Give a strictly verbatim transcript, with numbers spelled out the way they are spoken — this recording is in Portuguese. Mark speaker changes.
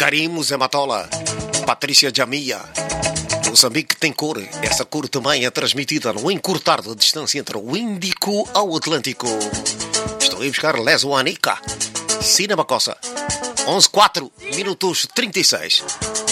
Speaker 1: Karim Zematola, Patrícia Jamia. Moçambique tem cor. Essa cor também é transmitida no encurtar da distância entre o Índico ao Atlântico. Estou a buscar Leso Anica. Cinema Coça. onze quatro minutos trinta e seis.